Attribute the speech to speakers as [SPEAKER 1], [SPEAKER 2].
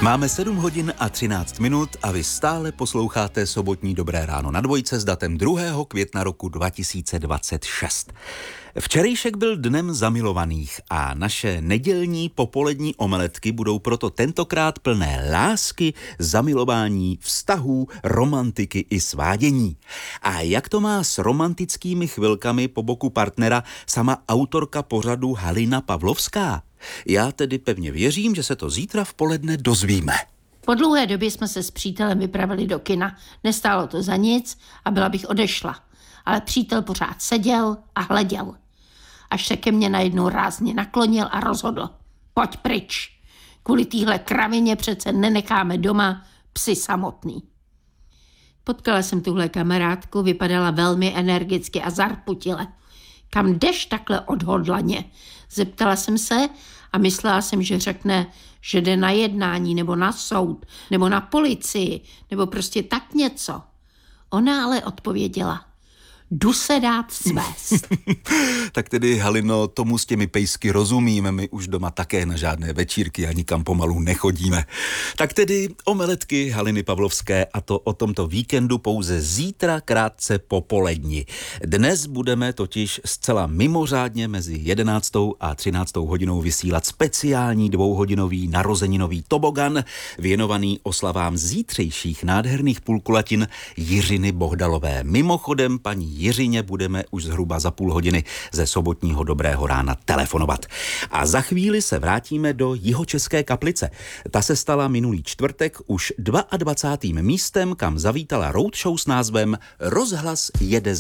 [SPEAKER 1] Máme 7 hodin a 13 minut a vy stále posloucháte sobotní Dobré ráno na dvojce s datem 2. května roku 2026. Včerejšek byl dnem zamilovaných a naše nedělní popolední omeletky budou proto tentokrát plné lásky, zamilování, vztahů, romantiky i svádění. A jak to má s romantickými chvilkami po boku partnera sama autorka pořadu Halina Pavlovská? Já tedy pevně věřím, že se to zítra v poledne dozvíme.
[SPEAKER 2] Po dlouhé době jsme se s přítelem vypravili do kina. Nestálo to za nic a byla bych odešla. Ale přítel pořád seděl a hleděl. Až se ke mně najednou rázně naklonil a rozhodl. Pojď pryč. Kvůli téhle kravině přece nenecháme doma psy samotný. Potkala jsem tuhle kamarádku, vypadala velmi energicky a zarputile. Kam jdeš takhle odhodlaně? Zeptala jsem se a myslela jsem, že řekne, že jde na jednání nebo na soud, nebo na policii, nebo prostě tak něco. Ona ale odpověděla, jdu se dát svést.
[SPEAKER 1] Tak tedy, Halino, tomu s těmi pejsky rozumíme, my už doma také na žádné večírky a nikam pomalu nechodíme. Tak tedy omeletky Haliny Pavlovské, a to o tomto víkendu pouze zítra krátce popoledni. Dnes budeme totiž zcela mimořádně mezi 11. a 13. hodinou vysílat speciální 2hodinový narozeninový tobogan věnovaný oslavám zítřejších nádherných půlkulatin Jiřiny Bohdalové. Mimochodem, paní Jiřině budeme už zhruba za půl hodiny ze sobotního Dobrého rána telefonovat. A za chvíli se vrátíme do Jihočeské Kaplice. Ta se stala minulý čtvrtek už 22. místem, kam zavítala roadshow s názvem Rozhlas jede